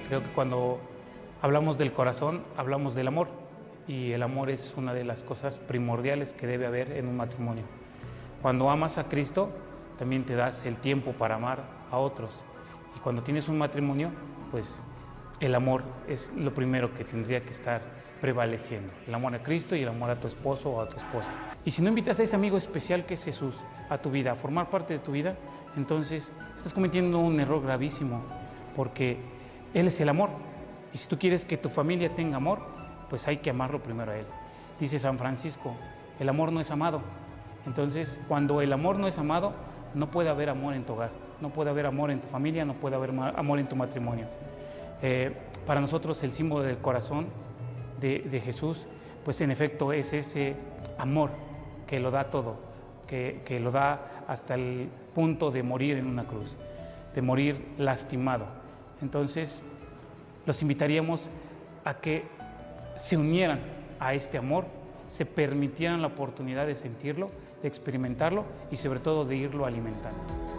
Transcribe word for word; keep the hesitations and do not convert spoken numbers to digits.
Creo que cuando hablamos del corazón, hablamos del amor, y el amor es una de las cosas primordiales que debe haber en un matrimonio. Cuando amas a Cristo, también te das el tiempo para amar a otros. Y cuando tienes un matrimonio, pues el amor es lo primero que tendría que estar prevaleciendo. El amor a Cristo y el amor a tu esposo o a tu esposa. Y si no invitas a ese amigo especial que es Jesús a tu vida, a formar parte de tu vida, entonces estás cometiendo un error gravísimo, porque Él es el amor. Y si tú quieres que tu familia tenga amor, pues hay que amarlo primero a Él. Dice San Francisco, el amor no es amado. Entonces, cuando el amor no es amado, no puede haber amor en tu hogar, no puede haber amor en tu familia, no puede haber amor en tu matrimonio. Eh, para nosotros el símbolo del corazón de, de Jesús, pues en efecto es ese amor que lo da todo, que, que lo da hasta el punto de morir en una cruz, de morir lastimado. Entonces, los invitaríamos a que se unieran a este amor, se permitieran la oportunidad de sentirlo, de experimentarlo y sobre todo de irlo alimentando.